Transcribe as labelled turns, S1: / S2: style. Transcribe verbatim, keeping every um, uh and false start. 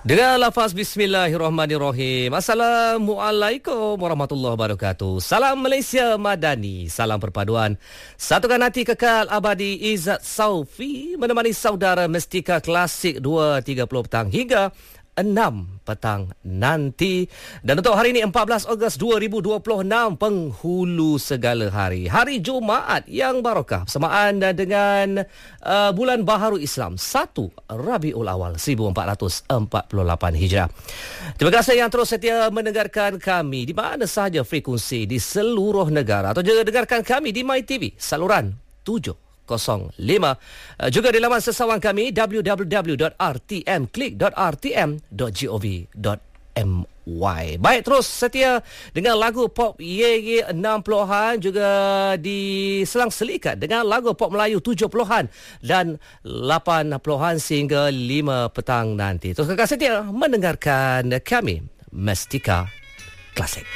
S1: Dengan lafaz Bismillahirrahmanirrahim. Assalamualaikum warahmatullahi wabarakatuh. Salam Malaysia Madani. Salam perpaduan. Satukan hati kekal abadi. Izzat Saufi menemani saudara Mestika Klasik dua tiga puluh petang hingga enam petang nanti. Dan untuk hari ini empat belas Ogos dua ribu dua puluh enam, penghulu segala hari, hari Jumaat yang barakah bersamaan dengan uh, bulan baharu Islam satu Rabiul Awal seribu empat ratus empat puluh lapan Hijrah. Terima kasih yang terus setia mendengarkan kami di mana sahaja frekuensi di seluruh negara, atau juga dengarkan kami di MyTV saluran tujuh kosong lima, juga di laman sesawang kami w w w dot r t m klik dot r t m dot gov dot m y. Baik, terus setia dengan lagu pop Y Y enam puluhan, juga diselang selikat dengan lagu pop Melayu tujuh puluhan dan lapan puluhan sehingga lima petang nanti. Terus kekal setia mendengarkan kami Mestika Klasik.